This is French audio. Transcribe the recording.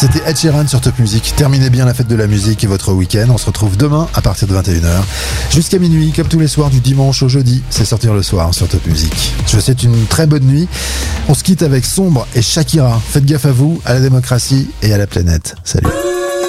C'était Ed Sheeran sur Top Music. Terminez bien la fête de la musique et votre week-end. On se retrouve demain à partir de 21h jusqu'à minuit, comme tous les soirs du dimanche au jeudi. C'est sortir le soir sur Top Music. Je vous souhaite une très bonne nuit. On se quitte avec Sombre et Shakira. Faites gaffe à vous, à la démocratie et à la planète. Salut.